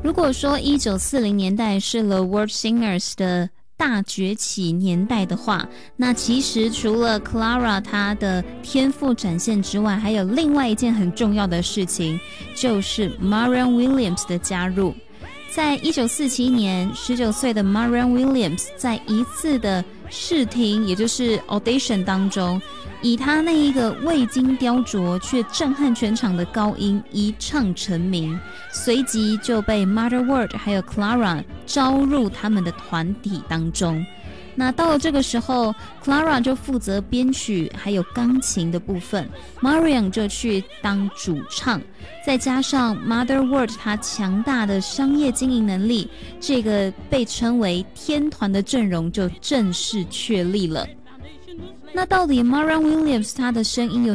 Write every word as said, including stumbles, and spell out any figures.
如果说一九四零年代是 The World Singers 的大崛起年代的话，那其实除了 Clara 她的天赋展现之外，还有另外一件很重要的事情，就是 Marianne Williamson 的加入。在一九四七年，十九岁的 Marianne Williamson 在一次的试听，也就是 audition 当中，以她那一个未经雕琢却震撼全场的高音一唱成名，随即就被 Mother World 还有 Clara 招入他们的团体当中。那到了这个时候 Clara 就负责编曲还有钢琴的部分， Marianne 就去当主唱，再加上 Mother World 她强大的商业经营能力，这个被称为天团的阵容就正式确立了。那到底 Marianne Williamson 她的声音有